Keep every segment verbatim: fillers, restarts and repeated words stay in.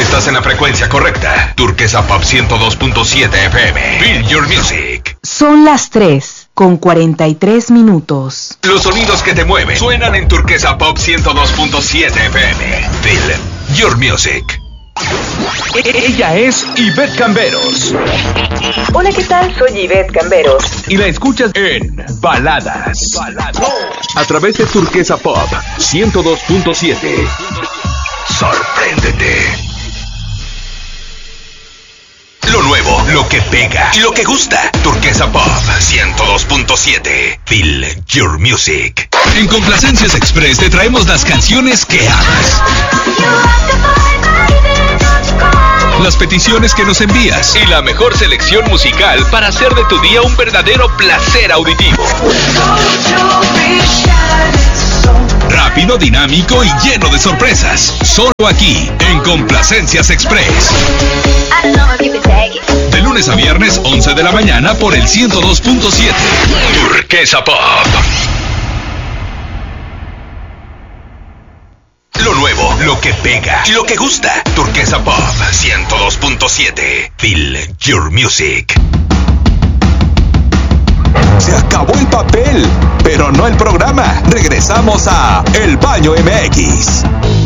Estás en la frecuencia correcta. Turquesa Pop ciento dos punto siete F M. Feel your music. Son las tres con cuarenta y tres minutos. Los sonidos que te mueven suenan en Turquesa Pop ciento dos punto siete F M. Feel your music. Ella es Ivette Camberos. Hola, ¿qué tal? Soy Ivette Camberos. Y la escuchas en Baladas. Baladas. A través de Turquesa Pop ciento dos punto siete. Sorpréndete. Lo nuevo, lo que pega y lo que gusta. Turquesa Pop ciento dos punto siete. Feel your music. En Complacencias Express te traemos las canciones que amas. Las peticiones que nos envías y la mejor selección musical para hacer de tu día un verdadero placer auditivo. Rápido, dinámico y lleno de sorpresas. Solo aquí, en Complacencias Express. De lunes a viernes, once de la mañana por el ciento dos punto siete. Turquesa Pop. Lo nuevo, lo que pega y lo que gusta. Turquesa Pop ciento dos punto siete. Feel your music. Se acabó el papel, pero no el programa. Regresamos a El Baño M X.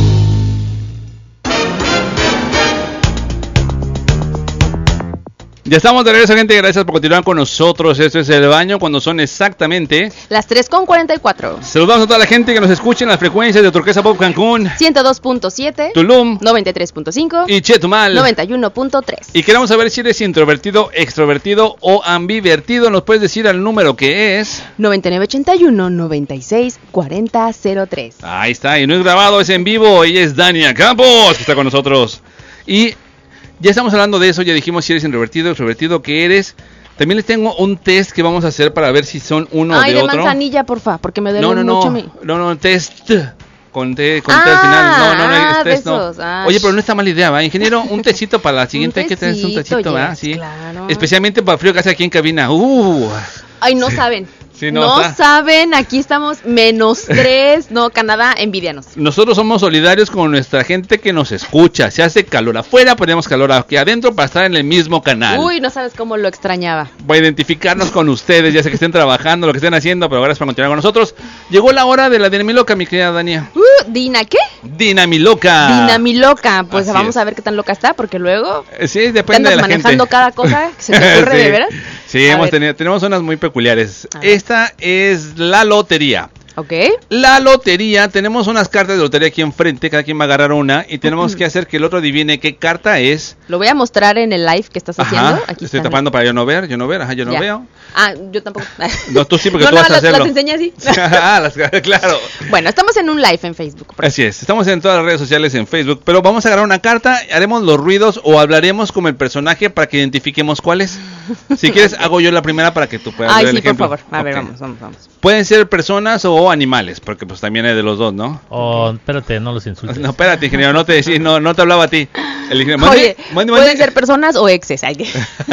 Ya estamos de regreso, gente. Gracias por continuar con nosotros. Esto es El Baño, cuando son exactamente las tres con cuarenta y cuatro. Saludamos a toda la gente que nos escucha en las frecuencias de Turquesa Pop Cancún ciento dos punto siete, Tulum noventa y tres punto cinco y Chetumal noventa y uno punto tres. Y queremos saber si eres introvertido, extrovertido o ambivertido. Nos puedes decir el número que es noventa y nueve ochenta y uno, noventa y seis, cuarenta cero tres. Ahí está, y no es grabado, es en vivo. Ella es Dania Campos, que está con nosotros. Y ya estamos hablando de eso, ya dijimos si eres introvertido, extrovertido, que eres. También les tengo un test que vamos a hacer para ver si son uno Ay, de, de otro. manzanilla, porfa, porque me duele no, no, mucho no, mi... no, no, test. Con T, con ah, T al final. No, no, no, ah, es test, no. Ah, Oye, pero no está mala idea, ¿va? Ingeniero, un tecito para la siguiente. Hay que tener un tecito, ¿verdad? Sí. Claro. Especialmente para el frío que hace aquí en cabina. Uh. Ay, no sí. saben. Sí, no, no está. saben, aquí estamos menos tres, no, Canadá, envidianos. Nosotros somos solidarios con nuestra gente que nos escucha. Se hace calor afuera, ponemos calor aquí adentro para estar en el mismo canal. Uy, no sabes cómo lo extrañaba. Voy a identificarnos con ustedes, ya sé que estén trabajando, lo que estén haciendo, pero gracias por continuar con nosotros. Llegó la hora de la Dinamiloca, mi querida Dania. Uh, ¿Dina qué? Dinamiloca. Dinamiloca, pues Así vamos es. a ver qué tan loca está, porque luego sí, depende de la manejando gente. cada cosa que se te ocurre, sí. de veras. Sí, hemos tenido, tenemos unas muy peculiares. Esta es la lotería. Ok. La lotería, tenemos unas cartas de lotería aquí enfrente, cada quien va a agarrar una y tenemos que hacer que el otro adivine qué carta es. Lo voy a mostrar en el live que estás haciendo. Ajá, Aquí estoy está, tapando para yo no ver, yo no ver, ajá, yo no ya. veo. Ah, yo tampoco. No, tú sí, porque no, tú no, vas a las, hacerlo. las enseñé así. ah, las, claro. Bueno, estamos en un live en Facebook. Así es, estamos en todas las redes sociales en Facebook, pero vamos a agarrar una carta, haremos los ruidos o hablaremos como el personaje para que identifiquemos cuál es. Si quieres, hago yo la primera para que tú puedas Ay, ver sí, el ejemplo. por favor. A okay. ver, vamos, vamos, vamos. Pueden ser personas o animales, porque pues también hay de los dos, ¿no? Oh, espérate, no los insultes. No, espérate, ingeniero, no te decís, no, no te hablaba a ti. El ingeniero, Oye, mande, pueden mande. ser personas o exes. Hay que...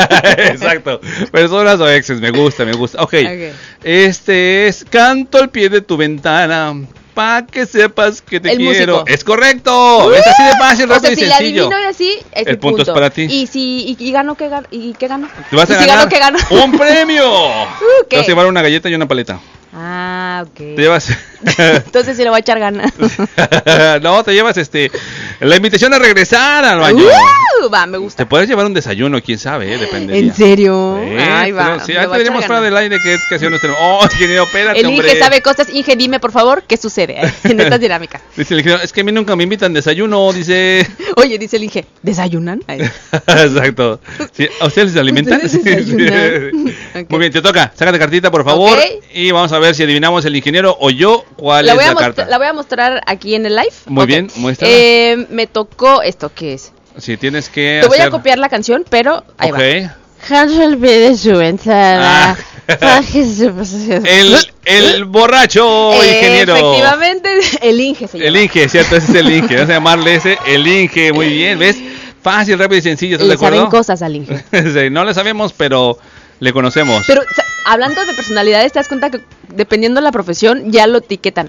Exacto, personas o exes, me gusta, me gusta. Okay. ok, este es Canto al pie de tu ventana, pa' que sepas que te el quiero. Músico. Es correcto, uh, es así de fácil, rápido o sea, y si sencillo. Si le adivino y así, es el punto, punto es para ti. Y si y, y gano, ¿qué gano? ¿Y qué gano? Te vas a ¿Y ganar si gano, ¿qué gano? ¡Un premio! Uh, te vas a llevar una galleta y una paleta. Ah, ok. Te llevas... Entonces sí le voy a echar ganas. No, te llevas este la invitación a regresar al baño. Uh, va, me gusta. Te puedes llevar un desayuno, quién sabe, eh, depende. ¿En serio? Sí, Ay, va. Pero, sí, ahí te veremos fuera del aire qué canciones tenemos. Oh, ingeniero, espérate, el hombre. Inge sabe cosas. Inge, dime, por favor, ¿qué sucede en estas dinámicas? Dice el ingeniero, es que a mí nunca me invitan desayuno, dice. Oye, dice el Inge, ¿desayunan? Exacto. ¿Sí? ¿A ustedes les alimentan? ¿Ustedes desayunan? Sí. Okay. Muy bien, te toca. Sácate cartita, por favor. Okay. Y vamos a ver si adivinamos el ingeniero o yo cuál la es voy la a carta. La voy a mostrar aquí en el live. Muy okay. bien, muestra. Eh, me tocó esto, ¿qué es? Sí, tienes que Te voy hacer... a copiar la canción, pero ahí okay. va. Canto al pie de su ventana. Ah. el, el borracho ingeniero. Efectivamente, el Inge se llama. El Inge, cierto, ese es el Inge. Vamos a llamarle ese, el Inge. Muy bien, ¿ves? Fácil, rápido y sencillo, ¿estás le de acuerdo? saben cosas al Inge. Sí, no le sabemos, pero le conocemos. Pero, o sea, hablando de personalidades, te das cuenta que dependiendo de la profesión, ya lo etiquetan. Ah,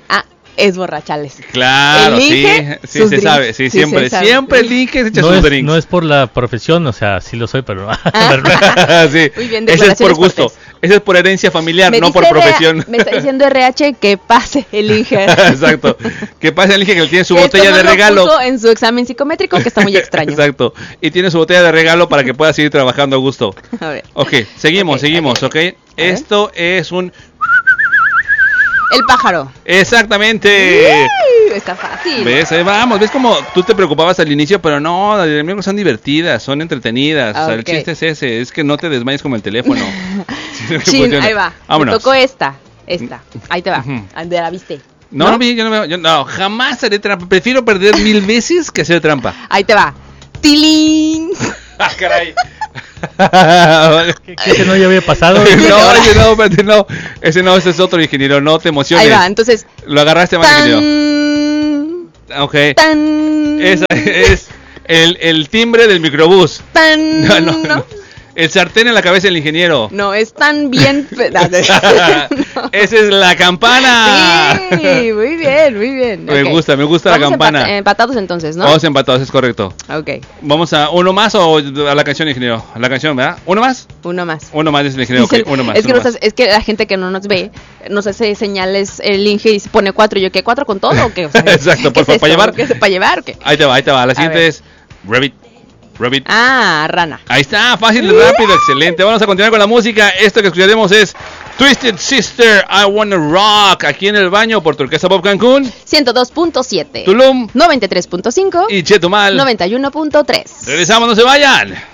es borrachales. Claro, Elige sí, sí sus se drinks. sabe, sí, Sí, siempre, se sabe. siempre elige, se echa No sus es, drinks. no es por la profesión, o sea, sí lo soy, pero no. Sí, Muy bien, ese es por declaraciones gusto, fuertes. ese es por herencia familiar, Me no por dice profesión. R- me está diciendo R H que pase, elige. Exacto. ¿Qué pasa? Elige que él tiene su Que botella esto de no lo regalo. puso en su examen psicométrico, que está muy extraño. Exacto. Y tiene su botella de regalo para que pueda seguir trabajando a gusto. A ver. Ok, seguimos, Ok, seguimos, ok, ok. ok. Esto es un... El pájaro. Exactamente. Uy, está fácil. ¿Ves? Ahí vamos. ¿Ves cómo tú te preocupabas al inicio? Pero no, las dinámicas son divertidas, son entretenidas. O sea, el Ok. chiste es ese, es que no te desmayes como el teléfono. Sino que Chin, funcione. ahí va. Vámonos. Me tocó esta. Esta. Ahí te va. Ujú. ¿De la viste? No, no, vi, yo no veo, yo no, jamás haré trampa. Prefiero perder mil veces que hacer trampa. Ahí te va. ¡Tilín! Ah, caray. ¿Qué, qué ese no ya había pasado? no, ese no, espérate, no. Ese no, ese es otro ingeniero, no te emociones. Ahí va, entonces. Lo agarraste mal, ingeniero. Tan. Ok. Tan. Esa es el, el timbre del microbús. Tan. No, no, no. El sartén en la cabeza del ingeniero. No, es tan bien. Esa es la campana. Sí, muy bien, muy bien. Me Ok. gusta, me gusta la Vamos campana. empata- empatados entonces, ¿no? Vamos empatados, es correcto. Ok, Vamos a uno más o a la canción, ingeniero. A la canción, ¿verdad? ¿Uno más? uno más. Uno más, dice el ingeniero. Dicen, Ok, uno más. es, que uno nos más. hace- es que la gente que no nos ve nos hace señales el Inge y se pone cuatro. Y yo, ¿qué? ¿Cuatro con todo o qué? O sea, Exacto, ¿qué por es favor, ¿para esto? llevar? ¿Qué es para llevar o qué? Ahí te va, ahí te va. La siguiente ver. es Rabbit. Rabbit. Ah, rana. Ahí está, fácil y rápido, excelente. Vamos a continuar con la música. Esto que escucharemos es Twisted Sister, I Wanna Rock, aquí en el baño por Turquesa Pop Cancún, ciento dos punto siete. Tulum noventa y tres punto cinco. y Chetumal. noventa y uno punto tres. Regresamos, no se vayan.